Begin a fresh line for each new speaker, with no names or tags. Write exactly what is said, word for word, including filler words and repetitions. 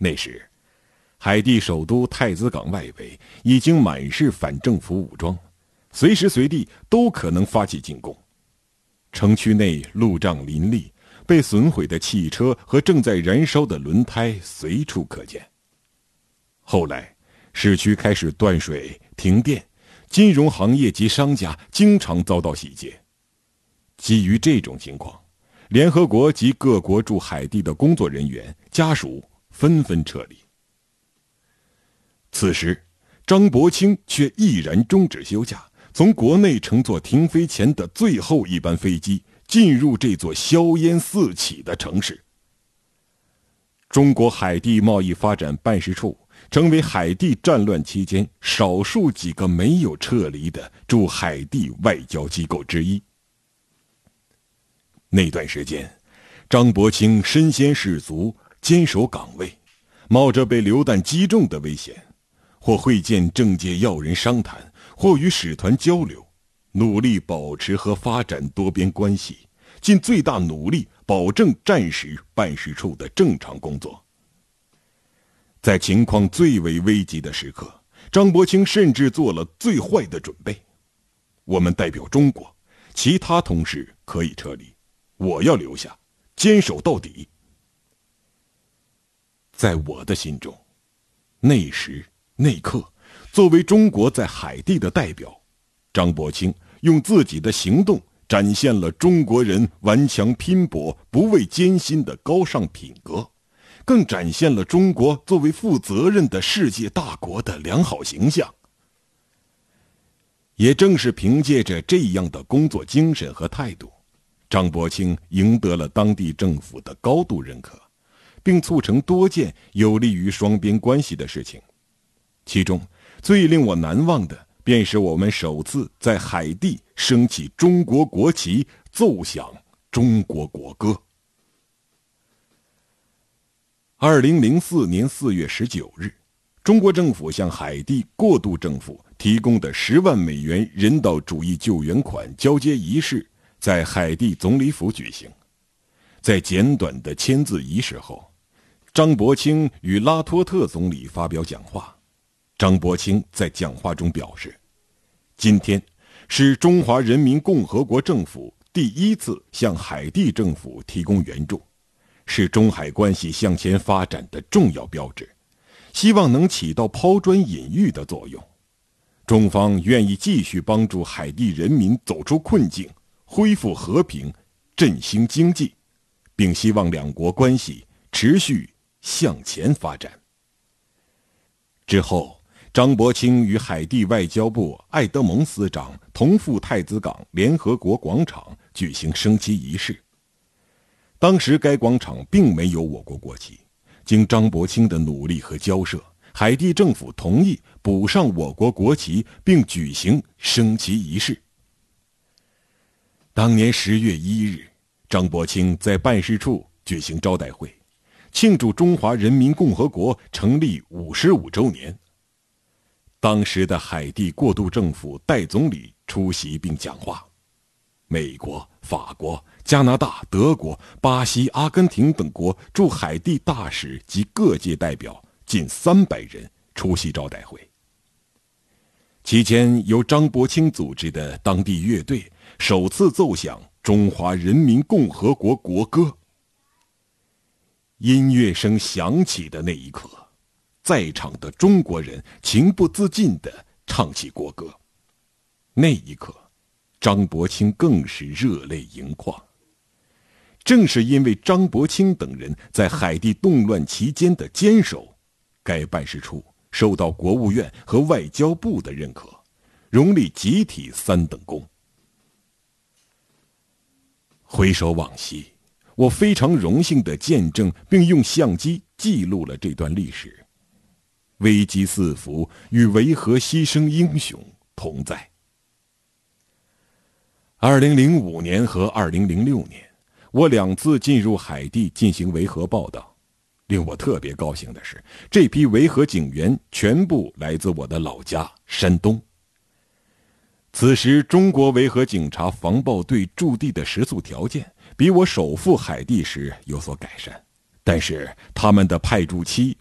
那时，海地首都太子港外围已经满是反政府武装，随时随地都可能发起进攻。城区内路障林立，被损毁的汽车和正在燃烧的轮胎随处可见。后来，市区开始断水、停电，金融行业及商家经常遭到洗劫。基于这种情况，联合国及各国驻海地的工作人员、家属纷纷撤离。此时，张伯清却毅然终止休假，从国内乘坐停飞前的最后一班飞机，进入这座硝烟四起的城市。中国海地贸易发展办事处成为海地战乱期间少数几个没有撤离的驻海地外交机构之一。那段时间，张伯清身先士卒，坚守岗位，冒着被流弹击中的危险，或会见政界要人商谈，或与使团交流，努力保持和发展多边关系，尽最大努力保证战时办事处的正常工作。在情况最为危急的时刻，张伯清甚至做了最坏的准备。我们代表中国，其他同事可以撤离，我要留下，坚守到底。在我的心中，那时那刻，作为中国在海地的代表，张伯清用自己的行动展现了中国人顽强拼搏、不畏艰辛的高尚品格，更展现了中国作为负责任的世界大国的良好形象。也正是凭借着这样的工作精神和态度，张伯清赢得了当地政府的高度认可，并促成多件有利于双边关系的事情。其中最令我难忘的，便是我们首次在海地升起中国国旗，奏响中国国歌。二零零四年四月十九日，中国政府向海地过渡政府提供的十万美元人道主义救援款交接仪式在海地总理府举行。在简短的签字仪式后，张伯清与拉托特总理发表讲话。张伯清在讲话中表示，今天是中华人民共和国政府第一次向海地政府提供援助，是中海关系向前发展的重要标志，希望能起到抛砖引玉的作用。中方愿意继续帮助海地人民走出困境，恢复和平，振兴经济，并希望两国关系持续向前发展。之后，张伯清与海地外交部艾德蒙司长同赴太子港联合国广场举行升旗仪式。当时该广场并没有我国国旗，经张伯清的努力和交涉，海地政府同意补上我国国旗，并举行升旗仪式。当年十月一日，张伯清在办事处举行招待会，庆祝中华人民共和国成立五十五周年。当时的海地过渡政府代总理出席并讲话，美国、法国、加拿大、德国、巴西、阿根廷等国驻海地大使及各界代表近三百人出席招待会。期间，由张伯清组织的当地乐队首次奏响中华人民共和国国歌。音乐声响起的那一刻，在场的中国人情不自禁地唱起国歌。那一刻，张伯清更是热泪盈眶。正是因为张伯清等人在海地动乱期间的坚守，该办事处受到国务院和外交部的认可，荣立集体三等功。回首往昔，我非常荣幸地见证并用相机记录了这段历史。危机四伏与维和牺牲英雄同在。二零零五年和二零零六年，我两次进入海地进行维和报道。令我特别高兴的是，这批维和警员全部来自我的老家山东。此时，中国维和警察防暴队驻地的食宿条件比我首赴海地时有所改善，但是他们的派驻期